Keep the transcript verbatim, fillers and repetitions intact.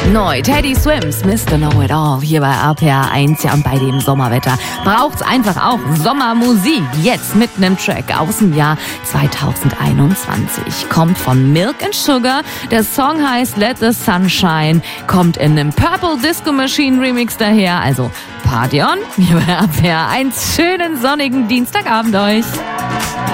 Neu, Teddy Swims, Mister Know-It-All, hier bei R P R eins. Ja, und bei dem Sommerwetter braucht's einfach auch Sommermusik. Jetzt mit einem Track aus dem Jahr zweitausendeinundzwanzig. Kommt von Milk and Sugar. Der Song heißt Let the Sun Shine. Kommt in einem Purple Disco Machine Remix daher. Also Party on, hier bei R P R eins. Schönen sonnigen Dienstagabend euch.